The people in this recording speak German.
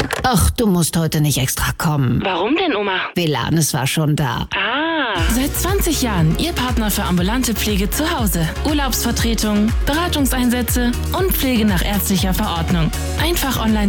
Ach, du musst heute nicht extra kommen. Warum denn, Oma? Velanes war schon da. Ah. Seit 20 Jahren Ihr Partner für ambulante Pflege zu Hause. Urlaubsvertretung, Beratungseinsätze und Pflege nach ärztlicher Verordnung. Einfach online